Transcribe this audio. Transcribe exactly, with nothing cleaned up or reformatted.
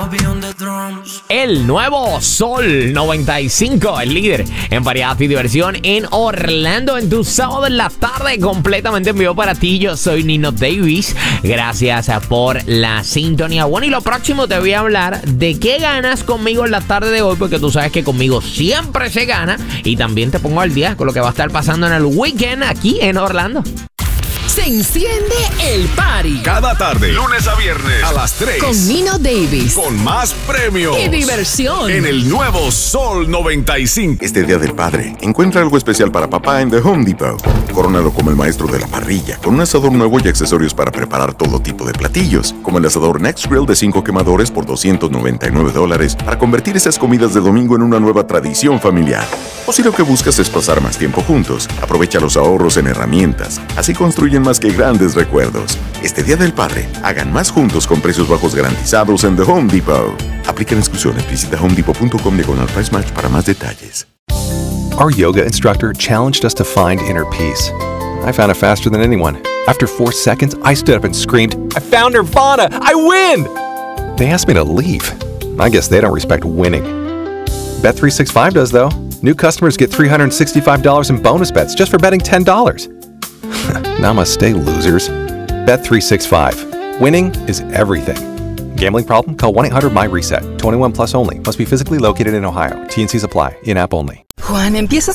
El nuevo Sol noventa y cinco, el líder en variedad y diversión en Orlando, en tu sábado en la tarde, completamente en vivo para ti. Yo soy Nino Davis. Gracias por la sintonía. Bueno, y lo próximo te voy a hablar de qué ganas conmigo en la tarde de hoy, porque tú sabes que conmigo siempre se gana. Y también te pongo al día con lo que va a estar pasando en el weekend aquí en Orlando. Se enciende el party. Cada tarde, lunes a viernes, a las tres. Con Nino Davis. Con más premios. Y diversión. En el nuevo Sol noventa y cinco. Este Día del Padre, encuentra algo especial para papá en The Home Depot. Corónalo como el maestro de la parrilla, con un asador nuevo y accesorios para preparar todo tipo de platillos, como el asador Next Grill de cinco quemadores por doscientos noventa y nueve dólares, para convertir esas comidas de domingo en una nueva tradición familiar. O si lo que buscas es pasar más tiempo juntos, aprovecha los ahorros en herramientas. Así construyen más que grandes recuerdos. Este Día del Padre, hagan más juntos con precios bajos garantizados en The Home Depot. Aplican exclusiones. Visita home depot punto com diagonal price match para más detalles. Our yoga instructor challenged us to find inner peace. I found it faster than anyone. After four seconds, I stood up and screamed, "I found Nirvana! I win!" They asked me to leave. I guess they don't respect winning. Bet three sixty-five does, though. New customers get three hundred sixty-five dollars in bonus bets just for betting ten dollars. Namaste, losers. Bet three sixty-five. Winning is everything. Gambling problem? Call one eight hundred my reset. twenty-one plus only. Must be physically located in Ohio. T and C's apply. In-app only. Juan, empiezas